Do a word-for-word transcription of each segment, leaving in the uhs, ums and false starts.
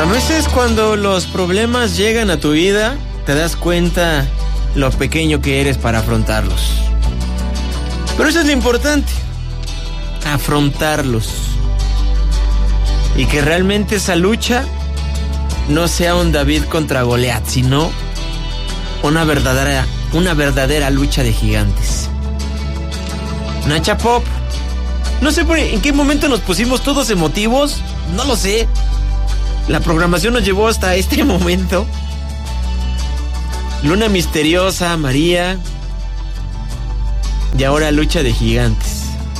veces cuando los problemas llegan a tu vida, te das cuenta lo pequeño que eres para afrontarlos. Pero eso es lo importante, afrontarlos. Y que realmente esa lucha no sea un David contra Goliat, sino una verdadera, una verdadera lucha de gigantes. Nacha Pop, no sé por en qué momento nos pusimos todos emotivos, no lo sé. La programación nos llevó hasta este momento. Luna misteriosa, María. Y ahora lucha de gigantes.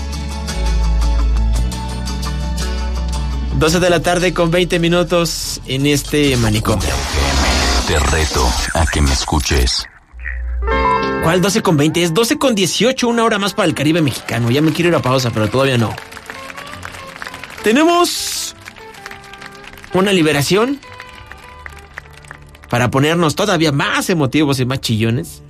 doce de la tarde con veinte minutos en este manicomio. Te reto a que me escuches. ¿Cuál doce con veinte? Es doce con dieciocho, una hora más para el Caribe mexicano. Ya me quiero ir a pausa, pero todavía no. Tenemos una liberación para ponernos todavía más emotivos y más chillones.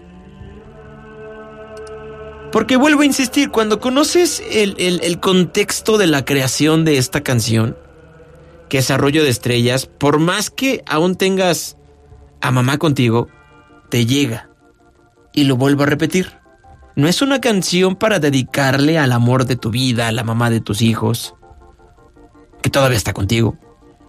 Porque vuelvo a insistir, cuando conoces el, el, el contexto de la creación de esta canción, que es Arroyo de Estrellas, por más que aún tengas a mamá contigo, te llega. Y lo vuelvo a repetir. No es una canción para dedicarle al amor de tu vida, a la mamá de tus hijos, que todavía está contigo.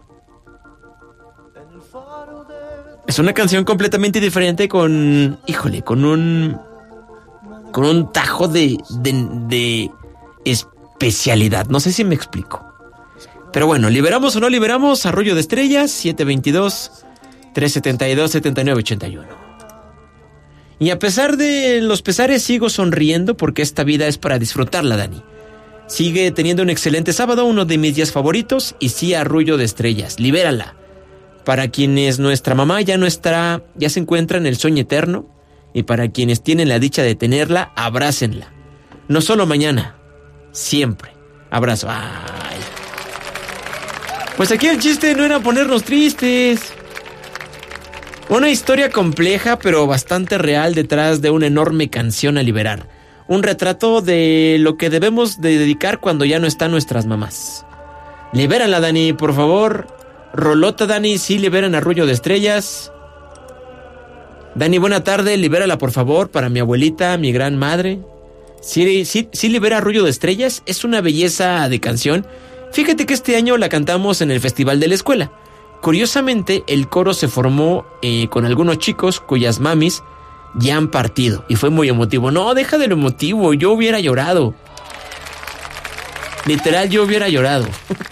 Es una canción completamente diferente con, híjole, con un... con un tajo de, de, de especialidad. No sé si me explico. Pero bueno, ¿liberamos o no liberamos? Arroyo de Estrellas, siete veintidós, trescientos setenta y dos, setenta y nueve ochenta y uno. Y a pesar de los pesares, sigo sonriendo porque esta vida es para disfrutarla, Dani. Sigue teniendo un excelente sábado, uno de mis días favoritos, y sí, Arroyo de Estrellas, libérala. Para quienes nuestra mamá ya no estará, ya se encuentra en el sueño eterno, y para quienes tienen la dicha de tenerla, abrácenla. No solo mañana, siempre. Abrazo. Ay. Pues aquí el chiste no era ponernos tristes. Una historia compleja, pero bastante real detrás de una enorme canción a liberar. Un retrato de lo que debemos de dedicar cuando ya no están nuestras mamás. Libérala, Dani, por favor. Rolota, Dani, sí, liberan Arroyo de Estrellas. Dani, buena tarde, libérala por favor para mi abuelita, mi gran madre. Sí, sí, sí libera Arroyo de Estrellas, es una belleza de canción. Fíjate que este año la cantamos en el festival de la escuela. Curiosamente, el coro se formó eh, con algunos chicos cuyas mamis ya han partido y fue muy emotivo. No, deja de lo emotivo, yo hubiera llorado. Literal, yo hubiera llorado.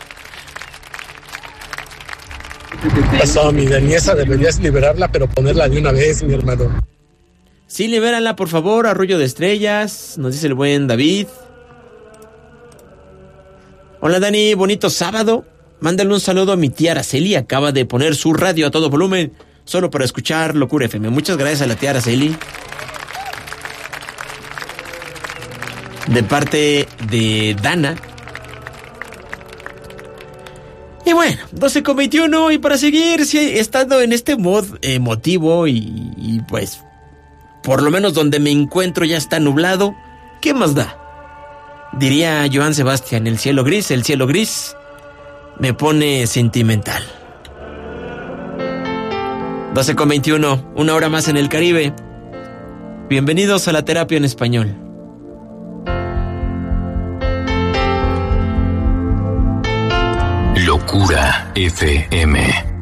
Pasó, mi Dani, esa deberías liberarla, pero ponerla de una vez, mi hermano. Sí, libérala, por favor, Arroyo de Estrellas, nos dice el buen David. Hola, Dani, bonito sábado. Mándale un saludo a mi tía Araceli, acaba de poner su radio a todo volumen, solo para escuchar Locura F M. Muchas gracias a la tía Araceli. De parte de Dana. Y bueno, doce con veintiuno, y para seguir sí, estando en este mod emotivo y, y pues por lo menos donde me encuentro ya está nublado, ¿qué más da? Diría Joan Sebastián, el cielo gris, el cielo gris me pone sentimental. doce con veintiuno, una hora más en el Caribe. Bienvenidos a la terapia en español. Locura F M.